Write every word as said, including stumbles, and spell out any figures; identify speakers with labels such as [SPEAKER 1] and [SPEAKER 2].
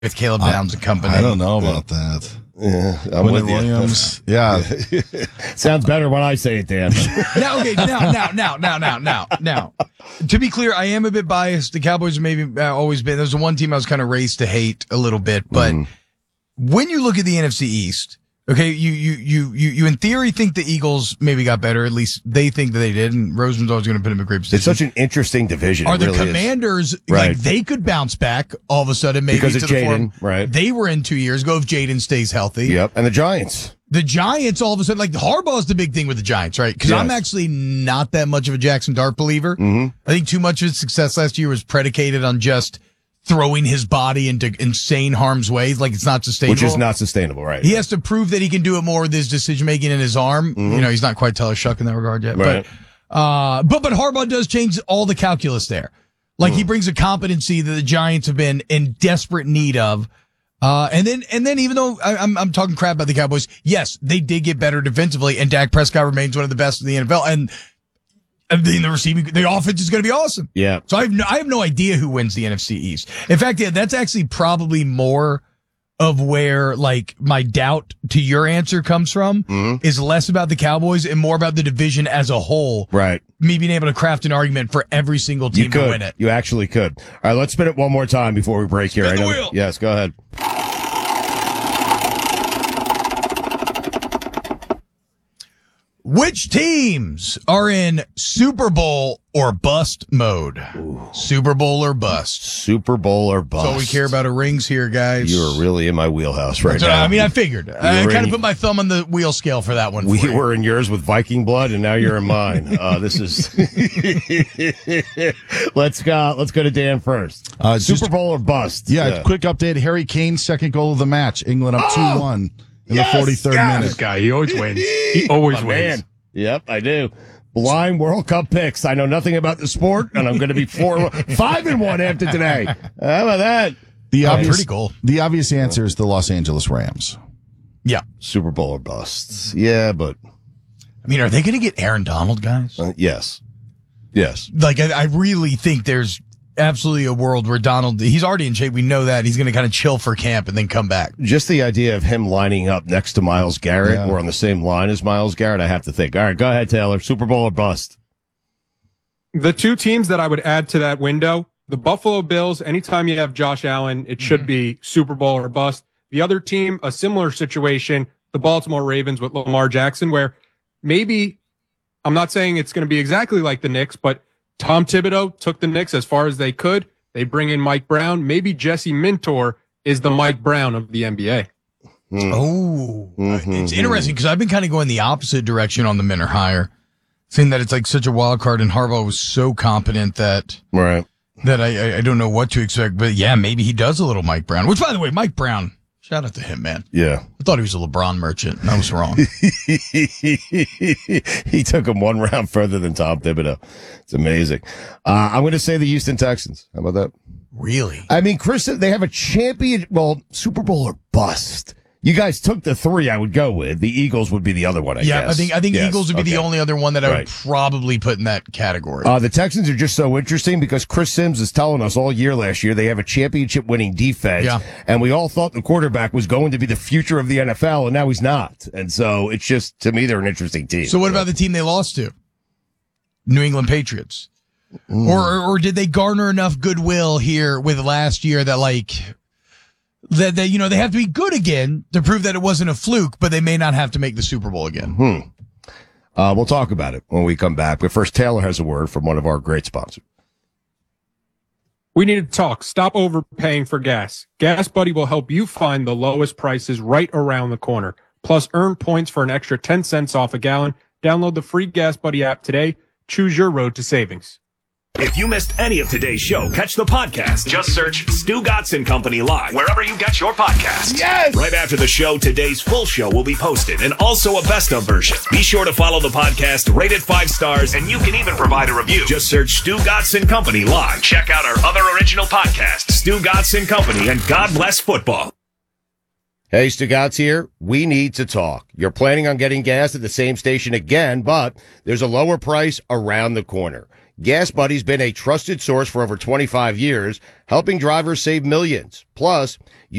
[SPEAKER 1] with Caleb Downs and company.
[SPEAKER 2] I don't know about that.
[SPEAKER 3] Yeah, I'm
[SPEAKER 2] Quentin
[SPEAKER 3] with you.
[SPEAKER 2] Williams. Yeah.
[SPEAKER 4] Sounds better when I say it, Dan.
[SPEAKER 1] Now, okay, now, now, now, now, now, now, now. To be clear, I am a bit biased. The Cowboys have maybe uh, always been. There's the one team I was kind of raised to hate a little bit, but mm. when you look at the N F C East, okay, you, you, you, you, you in theory think the Eagles maybe got better. At least they think that they did, and Roseman's always going to put them in a great position.
[SPEAKER 3] It's such an interesting division.
[SPEAKER 1] Are
[SPEAKER 3] it
[SPEAKER 1] the
[SPEAKER 3] really
[SPEAKER 1] Commanders,
[SPEAKER 3] is. Right.
[SPEAKER 1] like, they could bounce back all of a sudden, maybe
[SPEAKER 3] because
[SPEAKER 1] to
[SPEAKER 3] of
[SPEAKER 1] the
[SPEAKER 3] Jaden,
[SPEAKER 1] form
[SPEAKER 3] right?
[SPEAKER 1] They were in two years ago if Jaden stays healthy.
[SPEAKER 3] Yep, and the Giants.
[SPEAKER 1] The Giants, all of a sudden, like, Harbaugh is the big thing with the Giants, right? Because yes. I'm actually not that much of a Jackson Dart believer.
[SPEAKER 3] Mm-hmm.
[SPEAKER 1] I think too much of his success last year was predicated on just throwing his body into insane harm's way. Like, it's not sustainable.
[SPEAKER 3] Which is not sustainable, right?
[SPEAKER 1] He has to prove that he can do it more with his decision-making in his arm. Mm-hmm. You know, he's not quite Tyler Shuck in that regard yet.
[SPEAKER 3] Right.
[SPEAKER 1] But, uh, but, but Harbaugh does change all the calculus there. Like, mm. he brings a competency that the Giants have been in desperate need of. Uh, and then, and then even though I, I'm, I'm talking crap about the Cowboys, yes, they did get better defensively, and Dak Prescott remains one of the best in the N F L. And, and the receiving, the offense is going to be awesome.
[SPEAKER 3] Yeah.
[SPEAKER 1] So I have no, I have no idea who wins the N F C East. In fact, yeah, that's actually probably more of where, like, my doubt to your answer comes from
[SPEAKER 3] mm-hmm.
[SPEAKER 1] is less about the Cowboys and more about the division as a whole.
[SPEAKER 3] Right.
[SPEAKER 1] Me being able to craft an argument for every single team
[SPEAKER 3] you could.
[SPEAKER 1] to win it.
[SPEAKER 3] You actually could. All right, let's spin it one more time before we break
[SPEAKER 1] spin
[SPEAKER 3] here.
[SPEAKER 1] The
[SPEAKER 3] I know.
[SPEAKER 1] wheel.
[SPEAKER 3] Yes, go ahead.
[SPEAKER 1] Which teams are in Super Bowl or bust mode? Ooh. Super Bowl or bust?
[SPEAKER 3] Super Bowl or bust.
[SPEAKER 1] That's all we care about are rings here, guys.
[SPEAKER 3] You are really in my wheelhouse right
[SPEAKER 1] so,
[SPEAKER 3] now.
[SPEAKER 1] I mean, I figured. You I kind of put my thumb on the wheel scale for that one.
[SPEAKER 3] We
[SPEAKER 1] for
[SPEAKER 3] were in yours with Viking blood, and now you're in mine. Uh, this is. let's go. Let's go to Dan first. Uh, Super just, Bowl or bust?
[SPEAKER 2] Yeah, yeah. Quick update. Harry Kane's second goal of the match. England up two one.
[SPEAKER 3] Oh!
[SPEAKER 2] In
[SPEAKER 3] yes,
[SPEAKER 2] the forty-third
[SPEAKER 3] yes.
[SPEAKER 2] minute.
[SPEAKER 5] This guy, he always wins. He always
[SPEAKER 3] My
[SPEAKER 5] wins.
[SPEAKER 3] Man. Yep, I do. Blind World Cup picks. I know nothing about the sport, and I'm going to be four, five and one after today. How about that?
[SPEAKER 2] The
[SPEAKER 1] oh,
[SPEAKER 2] obvious,
[SPEAKER 1] pretty cool.
[SPEAKER 2] The obvious answer is the Los Angeles Rams.
[SPEAKER 1] Yeah,
[SPEAKER 3] Super Bowl or busts. Yeah, but
[SPEAKER 1] I mean, are they going to get Aaron Donald, guys?
[SPEAKER 3] Uh, yes, yes.
[SPEAKER 1] Like, I, I really think there's absolutely a world where Donald, he's already in shape. We know that. He's going to kind of chill for camp and then come back.
[SPEAKER 3] Just the idea of him lining up next to Myles Garrett
[SPEAKER 2] yeah.
[SPEAKER 3] or on the same line as Myles Garrett, I have to think. All right, go ahead, Taylor. Super Bowl or bust?
[SPEAKER 5] The two teams that I would add to that window, the Buffalo Bills, anytime you have Josh Allen, it should mm-hmm. be Super Bowl or bust. The other team, a similar situation, the Baltimore Ravens with Lamar Jackson, where maybe, I'm not saying it's going to be exactly like the Knicks, but Tom Thibodeau took the Knicks as far as they could. They bring in Mike Brown. Maybe Jesse Mintor is the Mike Brown of the N B A.
[SPEAKER 1] Mm. Oh, mm-hmm. It's interesting because I've been kind of going the opposite direction on the Mintor hire, saying that it's like such a wild card, and Harbaugh was so competent that
[SPEAKER 3] right
[SPEAKER 1] that I I don't know what to expect. But yeah, maybe he does a little Mike Brown. Which, by the way, Mike Brown. Shout out to him, man.
[SPEAKER 3] Yeah.
[SPEAKER 1] I thought he was a LeBron merchant, and I was wrong.
[SPEAKER 3] He took him one round further than Tom Thibodeau. It's amazing. Uh, I'm going to say the Houston Texans. How about that?
[SPEAKER 1] Really?
[SPEAKER 3] I mean, Chris, they have a champion, well, Super Bowl or bust. You guys took the three I would go with. The Eagles would be the other one, I
[SPEAKER 1] yeah,
[SPEAKER 3] guess.
[SPEAKER 1] I think I think
[SPEAKER 3] yes.
[SPEAKER 1] Eagles would be
[SPEAKER 3] okay.
[SPEAKER 1] the only other one that I
[SPEAKER 3] right.
[SPEAKER 1] would probably put in that category.
[SPEAKER 3] Uh, the Texans are just so interesting because Chris Sims is telling us all year last year they have a championship-winning defense,
[SPEAKER 1] yeah.
[SPEAKER 3] and we all thought the quarterback was going to be the future of the N F L, and now he's not. And so it's just, to me, they're an interesting team.
[SPEAKER 1] So what about the team they lost to? New England Patriots. Mm. Or, or did they garner enough goodwill here with last year that, like... That, that, you know, they have to be good again to prove that it wasn't a fluke, but they may not have to make the Super Bowl again.
[SPEAKER 3] Hmm. Uh, we'll talk about it when we come back. But first, Taylor has a word from one of our great sponsors.
[SPEAKER 5] We need to talk. Stop overpaying for gas. Gas Buddy will help you find the lowest prices right around the corner. Plus, earn points for an extra ten cents off a gallon. Download the free Gas Buddy app today. Choose your road to savings.
[SPEAKER 6] If you missed any of today's show, catch the podcast. Just search Stu Gotson Company Live, wherever you get your podcasts.
[SPEAKER 3] Yes!
[SPEAKER 6] Right after the show, today's full show will be posted, and also a best of version. Be sure to follow the podcast, rate it five stars, and you can even provide a review. Just search Stu Gotson Company Live. Check out our other original podcasts, Stu Gotson Company and God Bless Football.
[SPEAKER 3] Hey, Stu Gotz here. We need to talk. You're planning on getting gas at the same station again, but there's a lower price around the corner. Gas Buddy's been a trusted source for over twenty-five years, helping drivers save millions. Plus,